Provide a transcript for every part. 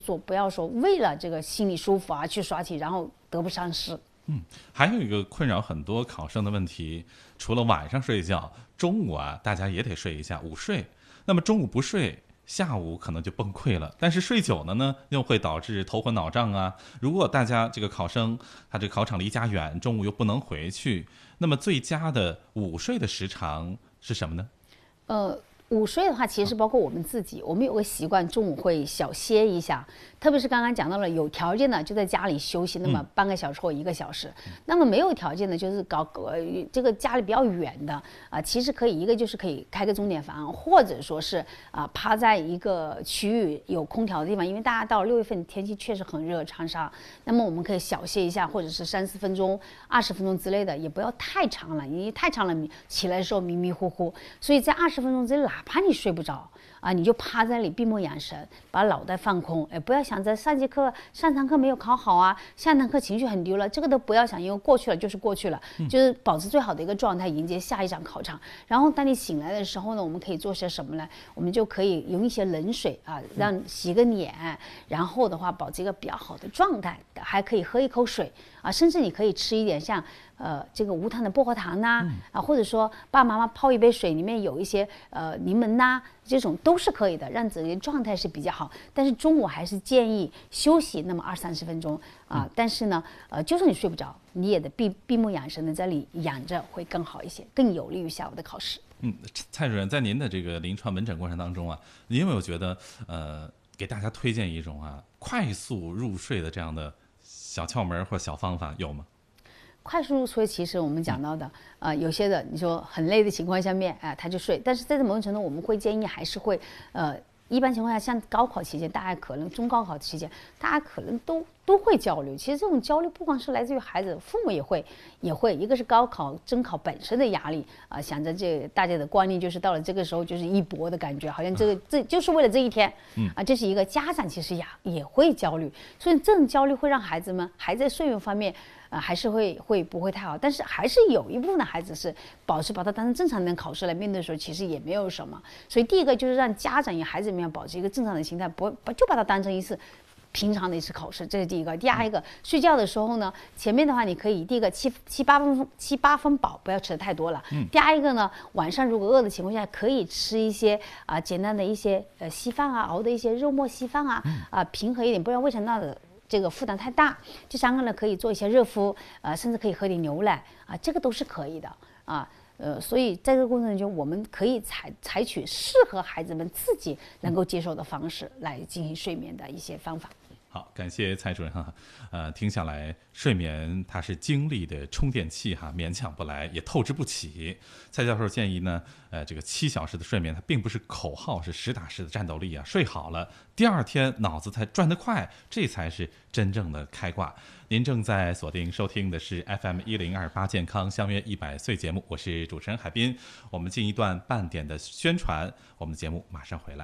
做，不要说为了这个心里舒服啊去刷题，然后得不偿失。 还有一个困扰很多考生的问题，除了晚上睡觉，中午啊大家也得睡一下午睡。那么中午不睡，下午可能就崩溃了，但是睡久了呢，又会导致头昏脑胀啊。如果大家这个考生他这个考场离家远，中午又不能回去，那么最佳的午睡的时长是什么呢？ 午睡的话，其实包括我们自己，我们有个习惯，中午会小歇一下。特别是刚刚讲到了有条件的，就在家里休息，那么半个小时或1个小时。那么没有条件的，就是这个家里比较远的其实可以一个就是可以开个钟点房，或者说是趴在一个区域有空调的地方，因为大家到了6月份天气确实很热，长沙。那么我们可以小歇一下，或者是3、4分钟、20分钟之类的，也不要太长了，因为太长了起来的时候迷迷糊糊。所以在20分钟之内，哪怕你睡不着你就趴在那里闭目养神，把脑袋放空，不要想着上堂课没有考好啊，下堂课情绪很丢了，这个都不要想，因为过去了就是过去了，就是保持最好的一个状态，迎接下一场考场。然后当你醒来的时候呢，我们可以做些什么呢？我们就可以用一些冷水让洗个脸，然后的话保持一个比较好的状态，还可以喝一口水甚至你可以吃一点像这个无糖的薄荷糖或者说爸爸妈妈泡一杯水，里面有一些柠檬这种都是可以的，让整个状态是比较好。但是中午还是建议休息那么20、30分钟但是呢就算你睡不着，你也得闭目养神的在里养着，会更好一些，更有利于下午的考试。 蔡主任，在您的这个临床门诊过程当中您有没有觉得给大家推荐一种快速入睡的这样的小窍门或小方法有吗？ 快速入睡，其实我们讲到的有些的你说很累的情况下面他就睡，但是在这某种程度我们会建议还是会一般情况下像高考期间，大家可能中高考期间大家可能都会焦虑。其实这种焦虑不光是来自于孩子，父母也会一个是高考征考本身的压力想着这大家的观念就是到了这个时候就是一搏的感觉，好像这就是为了这一天这是一个家长其实也会焦虑，所以这种焦虑会让孩子们还在睡眠方面还是会不会太好，但是还是有一部分的孩子是把它当成正常的考试来面对的时候，其实也没有什么。所以第一个就是让家长与孩子们保持一个正常的心态，就把它当成一次平常的一次考试，这是第一个。第二一个，睡觉的时候呢，前面的话你可以第一个七八分饱，不要吃的太多了。第二一个呢，晚上如果饿的情况下，可以吃一些简单的一些稀饭熬的一些肉末稀饭平和一点，不然胃肠道的这个负担太大。第三个呢，可以做一些热敷甚至可以喝点牛奶这个都是可以的所以在这个过程中，我们可以采取适合孩子们自己能够接受的方式来进行睡眠的一些方法。 好，感谢蔡主任听下来，睡眠它是精力的充电器勉强不来，也透支不起。蔡教授建议呢，这个7小时的睡眠，它并不是口号，是实打实的战斗力睡好了，第二天脑子才转得快，这才是真正的开挂。您正在锁定收听的是 FM1028健康相约100岁节目，我是主持人海滨。我们进一段半点的宣传，我们的节目马上回来。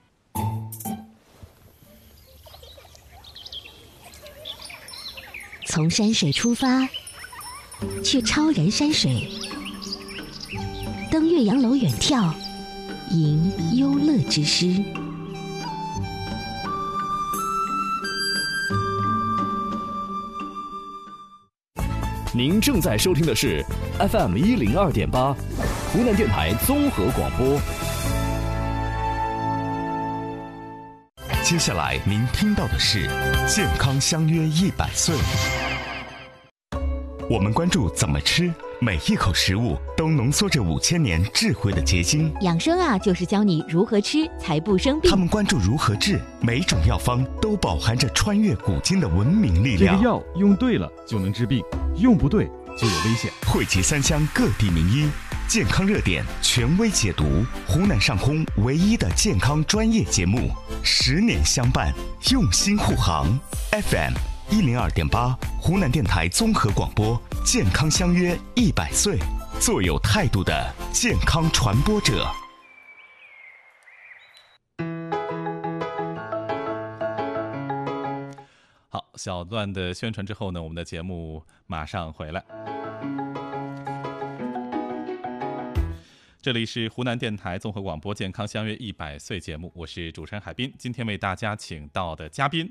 从山水出发，去超人山水，登岳阳楼远眺，吟幽乐之诗。 您正在收听的是 FM102.8 湖南电台综合广播。 接下来您听到的是健康相约100岁。我们关注怎么吃，每一口食物都浓缩着5000年智慧的结晶。 养生就是教你如何吃才不生病。 他们关注如何治，每种药方都饱含着穿越古今的文明力量。 这个药用对了就能治病，用不对就有危险。 汇集3乡各地名医，健康热点权威解读，湖南上空唯一的健康专业节目，10年相伴，用心护航。FM102.8 湖南电台综合广播，健康相约100岁，做有态度的健康传播者。 好，小段的宣传之后呢，我们的节目马上回来。 这里是湖南电台综合广播健康相约100岁节目，我是主持人海滨。今天为大家请到的嘉宾